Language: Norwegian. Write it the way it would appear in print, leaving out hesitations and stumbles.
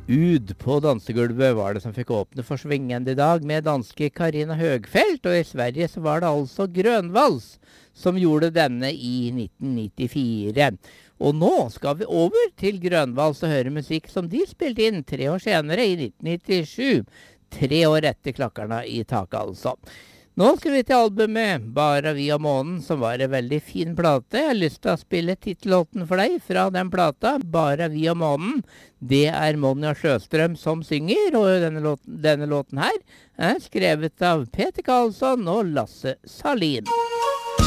Ud på dansegulvet var det som fikk åpne for svingende i dag med danske Karina Høgfeldt, og i Sverige så var det altså Grønvals som gjorde denne i 1994. Og nå skal vi over til Grønvals og høre musikk som de spilte inn 3 år senere i 1997. 3 år etter Klakkarna i taket altså. Nå skal vi til albumet Bara vi og månen, som var en veldig fin plate. Jeg har lyst til å spille titellåten for deg fra den plata, Bara vi og månen. Det er Monja Sjøstrøm som synger, og denne låten her er skrevet av Peter Karlsson og Lasse Salin.